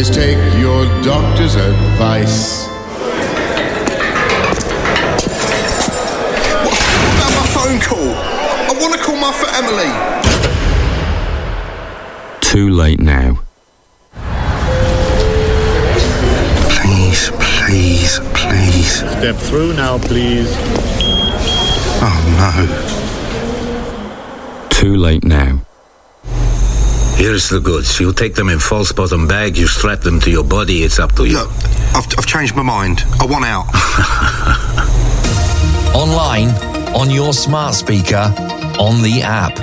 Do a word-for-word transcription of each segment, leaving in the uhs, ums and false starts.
Always take your doctor's advice. What, what about my phone call? I want to call my family. Too late now. Please, please, please. Step through now, please. Oh, no. Too late now. Here's the goods. You take them in false bottom bag, you strap them to your body, it's up to you. Look, I've, I've changed my mind. I want out. Online, on your smart speaker, on the app.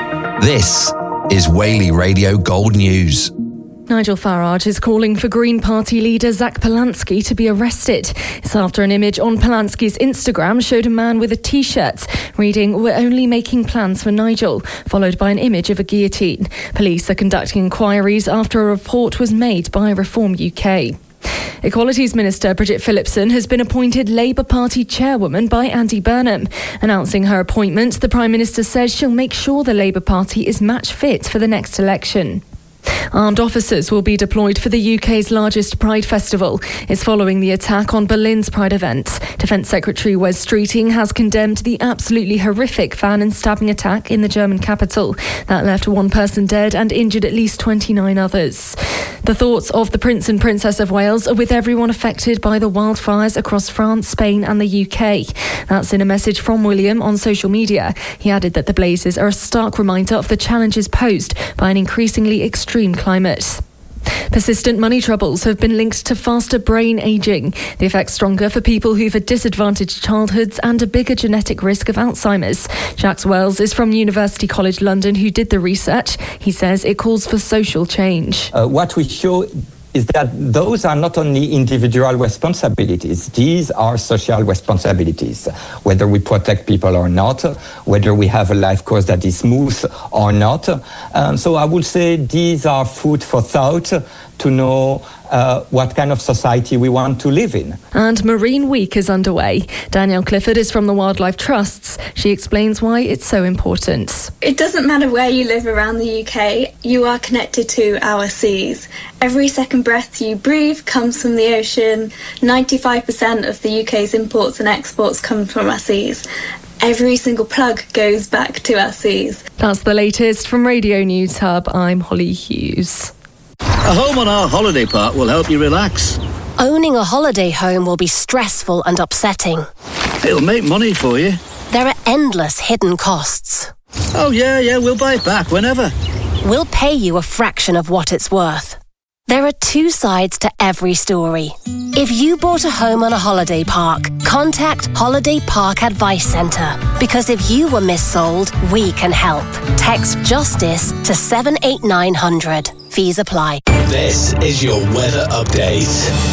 This is Whaley Radio Gold News. Nigel Farage is calling for Green Party leader Zach Polansky to be arrested. It's after an image on Polansky's Instagram showed a man with a T-shirt reading, "We're only making plans for Nigel," followed by an image of a guillotine. Police are conducting inquiries after a report was made by Reform U K. Equalities Minister Bridget Phillipson has been appointed Labour Party chairwoman by Andy Burnham. Announcing her appointment, the Prime Minister says she'll make sure the Labour Party is match fit for the next election. Armed officers will be deployed for the U K's largest Pride festival. It's following the attack on Berlin's Pride event. Defence Secretary Wes Streeting has condemned the absolutely horrific van and stabbing attack in the German capital. That left one person dead and injured at least twenty-nine others. The thoughts of the Prince and Princess of Wales are with everyone affected by the wildfires across France, Spain and the U K. That's in a message from William on social media. He added that the blazes are a stark reminder of the challenges posed by an increasingly extreme climate. Persistent money troubles have been linked to faster brain ageing. The effect's stronger for people who've had disadvantaged childhoods and a bigger genetic risk of Alzheimer's. Jacques Wells is from University College London, who did the research. He says it calls for social change. Uh, what we show is that those are not only individual responsibilities, these are social responsibilities, whether we protect people or not, whether we have a life course that is smooth or not. Um, so I would say these are food for thought to know uh, what kind of society we want to live in. And Marine Week is underway. Danielle Clifford is from the Wildlife Trusts. She explains why it's so important. It doesn't matter where you live around the U K, you are connected to our seas. Every second breath you breathe comes from the ocean. ninety-five percent of the U K's imports and exports come from our seas. Every single plug goes back to our seas. That's the latest from Radio News Hub. I'm Holly Hughes. A home on our holiday park will help you relax. Owning a holiday home will be stressful and upsetting. It'll make money for you. There are endless hidden costs. Oh yeah, yeah, we'll buy it back whenever. We'll pay you a fraction of what it's worth. There are two sides to every story. If you bought a home on a holiday park, contact Holiday Park Advice Centre. Because if you were missold, we can help. Text JUSTICE to seven eight nine hundred. Fees apply. This is your weather update.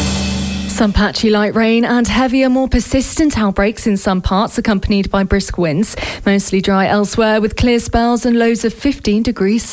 Some patchy light rain and heavier, more persistent outbreaks in some parts, accompanied by brisk winds. Mostly dry elsewhere with clear spells and lows of fifteen degrees.